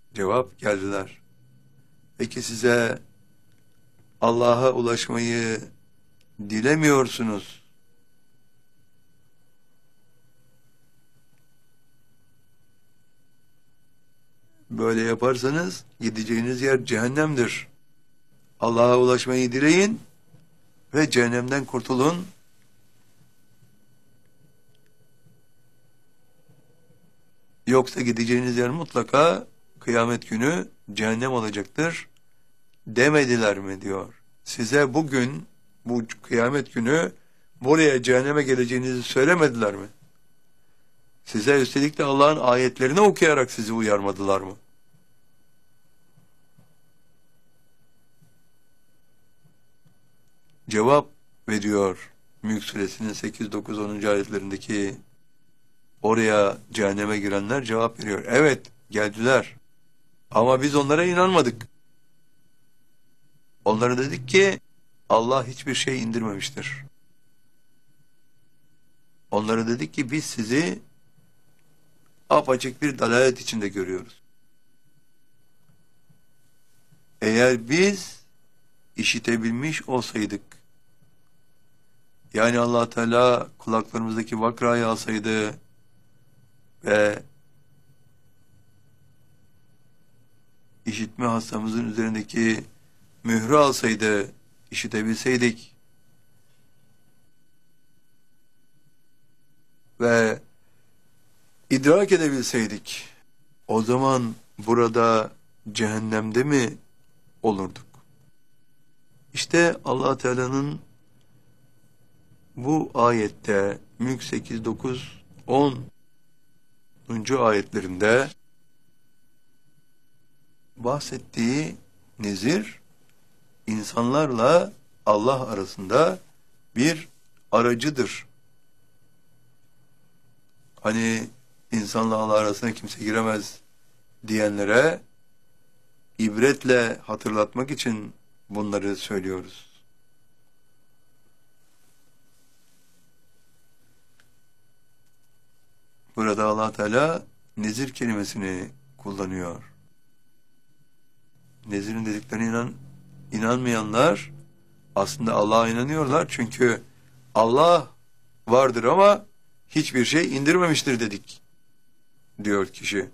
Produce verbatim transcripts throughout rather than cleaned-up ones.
Cevap: geldiler. Peki size Allah'a ulaşmayı dilemiyorsunuz. Böyle yaparsanız gideceğiniz yer cehennemdir. Allah'a ulaşmayı dileyin ve cehennemden kurtulun. Yoksa gideceğiniz yer mutlaka kıyamet günü cehennem olacaktır demediler mi diyor. Size bugün, bu kıyamet günü buraya cehenneme geleceğinizi söylemediler mi? Size üstelik de Allah'ın ayetlerini okuyarak sizi uyarmadılar mı? Cevap veriyor Mülk Suresinin sekiz, dokuz, onuncu ayetlerindeki oraya cehenneme girenler cevap veriyor. Evet, geldiler. Ama biz onlara inanmadık. Onlara dedik ki Allah hiçbir şey indirmemiştir. Onlara dedik ki biz sizi apaçık bir dalalet içinde görüyoruz. Eğer biz işitebilmiş olsaydık, yani Allah Teala kulaklarımızdaki vakrayı alsaydı ve işitme hastamızın üzerindeki mührü alsaydı, işitebilseydik ve idrak edebilseydik, o zaman burada cehennemde mi olurduk? İşte Allah Teala'nın bu ayette Mülk sekiz, dokuz, on ayetlerinde bahsettiği nezir, insanlarla Allah arasında bir aracıdır. Hani insanla Allah arasına kimse giremez diyenlere ibretle hatırlatmak için bunları söylüyoruz. Burada Allah Teala nezir kelimesini kullanıyor. Nezir'in dediklerine inan, inanmayanlar aslında Allah'a inanıyorlar. Çünkü Allah vardır ama hiçbir şey indirmemiştir dedik, diyor kişi.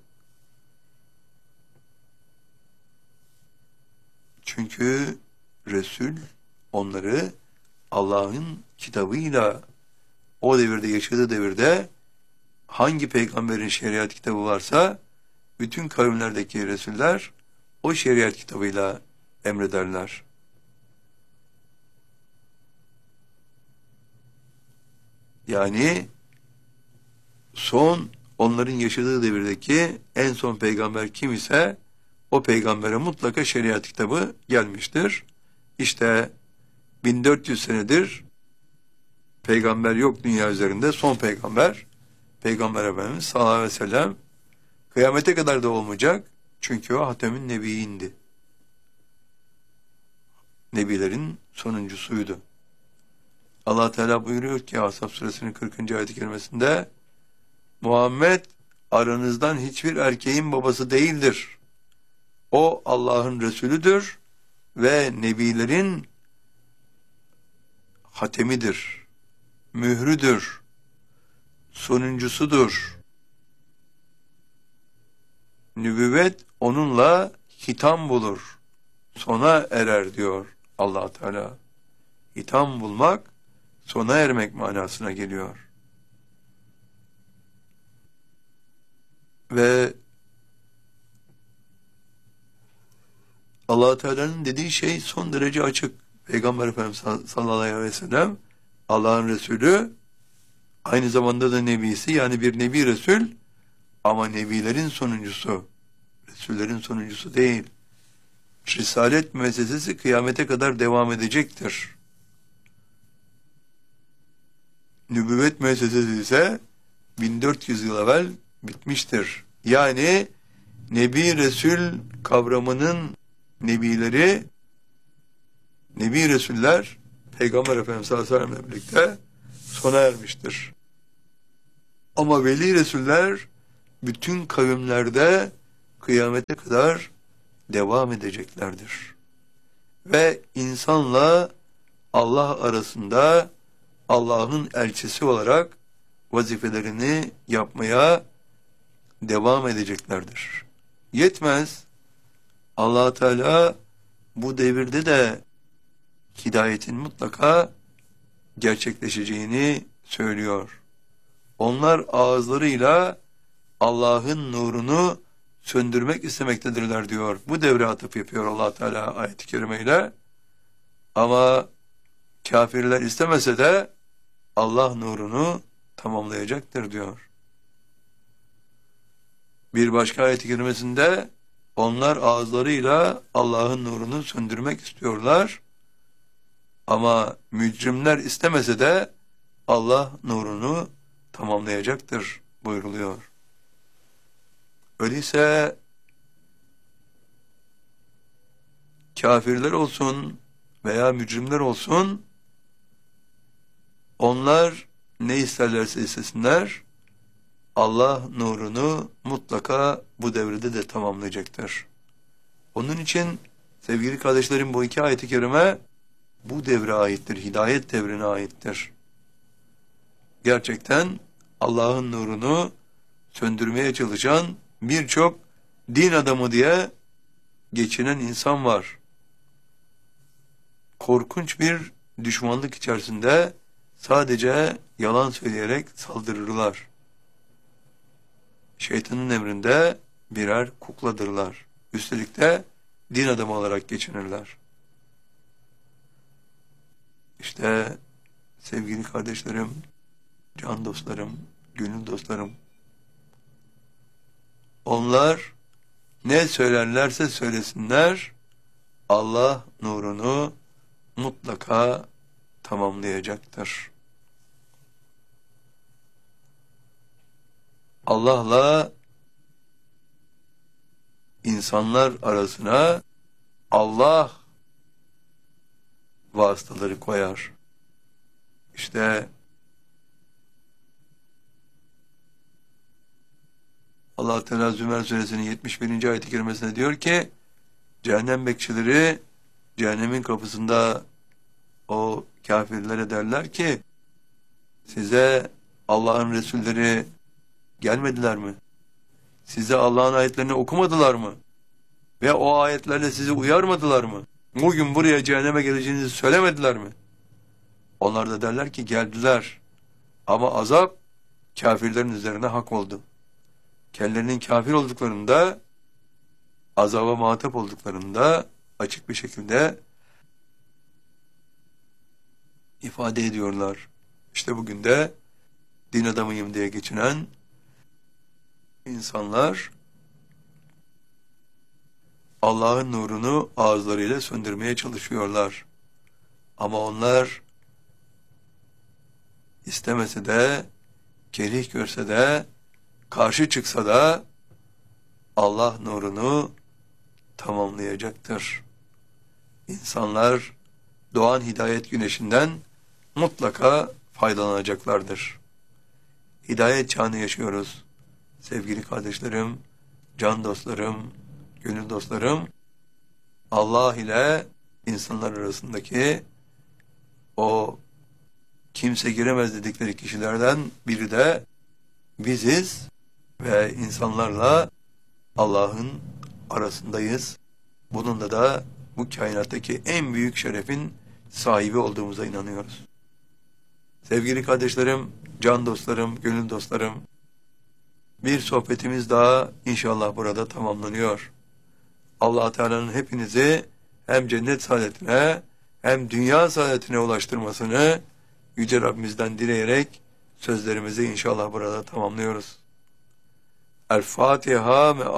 Çünkü Resul onları Allah'ın kitabıyla o devirde, yaşadığı devirde hangi peygamberin şeriat kitabı varsa bütün kavimlerdeki Resuller o şeriat kitabıyla emrederler. Yani son, onların yaşadığı devirdeki en son peygamber kim ise o peygambere mutlaka şeriat kitabı gelmiştir. İşte bin dört yüz senedir peygamber yok dünya üzerinde. Son peygamber Peygamber Efendimiz sallallahu aleyhi ve sellem, kıyamete kadar da olmayacak. Çünkü o Hatem'in Nebiyyindi. Nebilerin sonuncusuydu. Allah Teala buyuruyor ki Ahzab suresinin kırkıncı ayet-i kerimesinde, Muhammed aranızdan hiçbir erkeğin babası değildir. O Allah'ın Resulüdür ve Nebilerin hatemidir, mührüdür, sonuncusudur. Nübüvvet onunla hitam bulur, sona erer diyor Allah Teala. Hitam bulmak, sona ermek manasına geliyor. Ve Allah Teala'nın dediği şey son derece açık. Peygamber Efendimiz sallallahu aleyhi ve sellem Allah'ın Resulü, aynı zamanda da Nebisi, yani bir Nebi Resul, ama Nebilerin sonuncusu, Resullerin sonuncusu değil. Risalet müessesesi kıyamete kadar devam edecektir. Nübüvvet müessesesi ise bin dört yüz yıl evvel bitmiştir. Yani Nebi Resul kavramının Nebileri, Nebi Resuller Peygamber Efendimiz sallallahu aleyhi ve sellem'le birlikte sona ermiştir. Ama Veli Resuller bütün kavimlerde kıyamete kadar devam edeceklerdir. Ve insanla Allah arasında Allah'ın elçisi olarak vazifelerini yapmaya devam edeceklerdir. Yetmez, Allah Teala bu devirde de hidayetin mutlaka gerçekleşeceğini söylüyor. Onlar ağızlarıyla Allah'ın nurunu söndürmek istemektedirler diyor. Bu devre atıf yapıyor Allah Teala ayet-i kerimeyle. Ama kafirler istemese de Allah nurunu tamamlayacaktır diyor. Bir başka ayet-i kerimesinde onlar ağızlarıyla Allah'ın nurunu söndürmek istiyorlar. Ama mücrimler istemese de Allah nurunu tamamlayacaktır buyruluyor. Öyleyse kafirler olsun veya mücrimler olsun, onlar ne isterlerse istesinler, Allah nurunu mutlaka bu devrede de tamamlayacaktır. Onun için sevgili kardeşlerim, bu iki ayet-i kerime bu devre aittir, hidayet devrine aittir. Gerçekten Allah'ın nurunu söndürmeye çalışan birçok din adamı diye geçinen insan var. Korkunç bir düşmanlık içerisinde sadece yalan söyleyerek saldırırlar. Şeytanın emrinde birer kukladırlar. Üstelik de din adamı olarak geçinirler. İşte sevgili kardeşlerim, can dostlarım, gönül dostlarım, onlar ne söylerlerse söylesinler, Allah nurunu mutlaka tamamlayacaktır. Allah'la insanlar arasına Allah vasıtaları koyar. İşte Allah Teala Zümer Suresinin yetmiş birinci ayet-i kerimesinde diyor ki, cehennem bekçileri cehennemin kapısında o kafirlere derler ki, size Allah'ın Resulleri gelmediler mi? Size Allah'ın ayetlerini okumadılar mı? Ve o ayetlerle sizi uyarmadılar mı? Bugün buraya cehenneme geleceğinizi söylemediler mi? Onlar da derler ki geldiler. Ama azap kafirlerin üzerine hak oldu. Kendilerinin kafir olduklarında, azaba muhatap olduklarında açık bir şekilde ifade ediyorlar. İşte bugün de din adamıyım diye geçinen insanlar Allah'ın nurunu ağızlarıyla söndürmeye çalışıyorlar. Ama onlar istemese de, kerih görse de, karşı çıksa da Allah nurunu tamamlayacaktır. İnsanlar doğan hidayet güneşinden mutlaka faydalanacaklardır. Hidayet çağını yaşıyoruz. Sevgili kardeşlerim, can dostlarım, gönül dostlarım, Allah ile insanlar arasındaki o kimse giremez dedikleri kişilerden biri de biziz ve insanlarla Allah'ın arasındayız. Bununla da bu kainattaki en büyük şerefin sahibi olduğumuza inanıyoruz. Sevgili kardeşlerim, can dostlarım, gönül dostlarım, bir sohbetimiz daha inşallah burada tamamlanıyor. Allah Teala'nın hepinizi hem cennet saadetine hem dünya saadetine ulaştırmasını Yüce Rabbimizden dileyerek sözlerimizi inşallah burada tamamlıyoruz. El Fatiha.